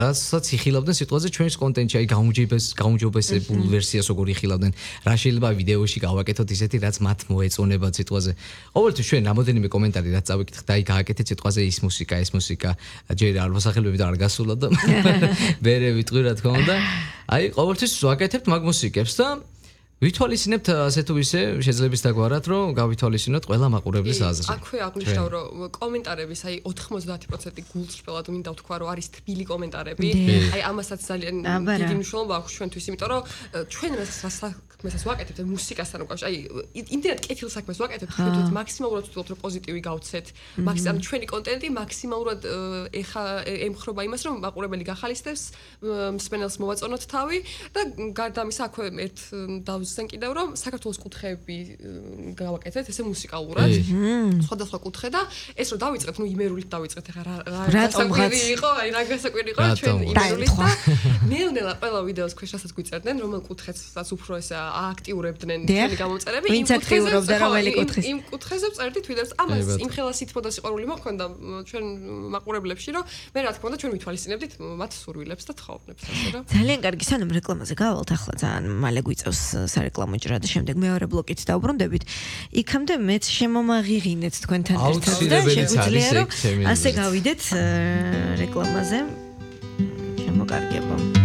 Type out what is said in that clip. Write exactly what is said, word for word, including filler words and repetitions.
რასაც იხილავდნენ სიტყვაზე ჩვენს კონტენტში, აი გაუმჯობეს გაუმჯობესებულ ვერსიას როგორ იხილავდნენ, რა შეიძლება ვიდეოში გავაკეთოთ ისეთი, რაც მათ მოეწონება სიტყვაზე. ყოველთვის ჩვენ რამოდენიმე კომენტარი რაც წავიკითხეთ, აი გააკეთეთ სიტყვაზე ის მუსიკა, ეს მუსიკა, ჯერ არ მოსახელები და არ გასულა და მერე ვიტყვი რა თქმა უნდა. აი ყოველთვის ვაკეთებთ მაგ მუსიკებს და ვითვალისწინებთ ასე თუ ისე შეძლებს დაგვარად რომ გავითვალისწინოთ ყველა მაყურებლის აზრი. აქვე აღნიშნავ რომ კომენტარების აი ოთხმოცდაათი პროცენტი გულწრფელად მინდა ვთქვა რომ არის თბილი კომენტარები. აი ამასაც ძალიან დიდი მნიშვნელობა აქვს ჩვენთვის, იმიტომ რომ ჩვენ რასაც საქმესაც ვაკეთებთ მუსიკასთან უკავშირ, აი ინტერნეტ კეთილ საქმეს ვაკეთებთ, ხეთოთ მაქსიმალურად ვთქვით რომ პოზიტივი გავცეთ. მაქსიმალურად ჩვენი კონტენტი მაქსიმალურად ეხა ემხრობა იმას რომ მაყურებელი გახალისდებს, მსმენელს მოვაწონოთ თავი და გარდა ამისა აქვე ერთ დავზ ზენ კიდევ რომ საქართველოს კუთხეები გავაკეთეთ ესე მუსიკალურად სხვადასხვა კუთხე და ეს რომ დავიწყეთ ნუ იმერულით დავიწყეთ ახლა რა გასაკვირი იყო აი რა გასაკვირი იყო ჩვენ იმერულით და ნელ-ნელა ყველა ვიდეოს ქვეშ რასაც გვიწერდნენ რომელ კუთხესაც უფრო ეს ააქტიურებდნენ ჩვენი გამოწერები იმ კუთხეზე რომელი კუთხეს იმ კუთხეზე წერდით ვიდეოს ამას იმხელა სითბო და სიყვარული მოხონდა ჩვენ მაყურებლებში რომ მე რა თქმა უნდა ჩვენ ვითვალისწინებდით მათ სურვილებს და თხოვნებს ასე რომ ძალიან კარგი სანამ რეკლამაზე გავალთ ახლა ძალიან მალე გვიწევს რეკლამო ჯრა და შემდეგ მეორე ბლოკით დავბრუნდებით. იქამდე მეც შემომაღიღინეთ თქვენთან ერთად და შეგვიძლია რომ ასე გავიდეთ რეკლამაზე. შემოგარგება.